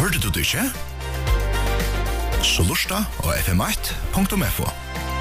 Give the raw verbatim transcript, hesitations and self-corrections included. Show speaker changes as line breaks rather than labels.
Hørte du det ikke? Så lusta og f m one punktum f o.